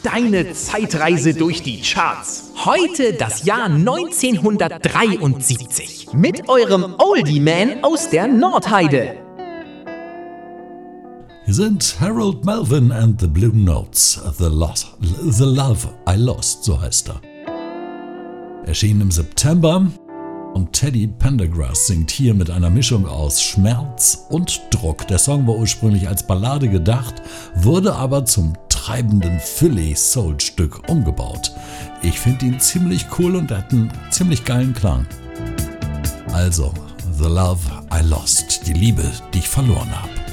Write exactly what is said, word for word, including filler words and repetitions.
deine Zeitreise durch die Charts. Heute das Jahr neunzehnhundertdreiundsiebzig mit eurem Oldie Man aus der Nordheide. Hier sind Harold Melvin and the Blue Notes, The, Lost, the Love I Lost, so heißt er. Erschienen im September und Teddy Pendergrass singt hier mit einer Mischung aus Schmerz und Druck. Der Song war ursprünglich als Ballade gedacht, wurde aber zum treibenden Philly-Soul-Stück umgebaut. Ich finde ihn ziemlich cool und er hat einen ziemlich geilen Klang. Also, The Love I Lost, die Liebe, die ich verloren habe.